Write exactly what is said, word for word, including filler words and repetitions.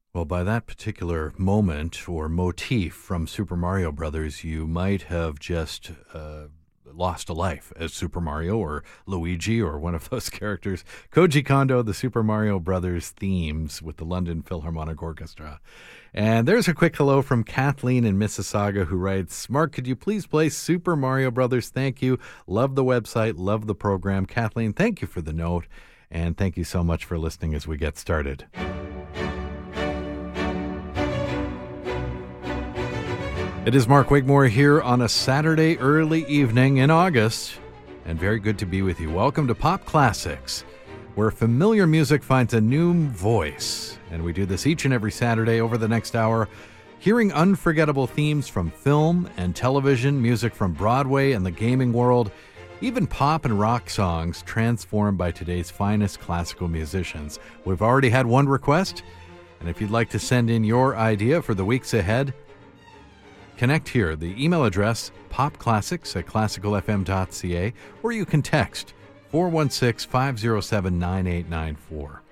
Well, by that particular moment or motif from Super Mario Brothers, you might have just uh, lost a life as Super Mario or Luigi or one of those characters. Koji Kondo, the Super Mario Brothers themes with the London Philharmonic Orchestra. And there's a quick hello from Kathleen in Mississauga who writes, Mark, could you please play Super Mario Brothers? Thank you. Love the website. Love the program. Kathleen, thank you for the note. And thank you so much for listening as we get started. It is Mark Wigmore here on a Saturday early evening in August, and very good to be with you. Welcome to Pop Classics, where familiar music finds a new voice. And we do this each and every Saturday over the next hour, hearing unforgettable themes from film and television, music from Broadway and the gaming world, even pop and rock songs transformed by today's finest classical musicians. We've already had one request, and if you'd like to send in your idea for the weeks ahead, connect here. The email address, popclassics at classical f m dot c a, or you can text four one six, five oh seven, nine eight nine four.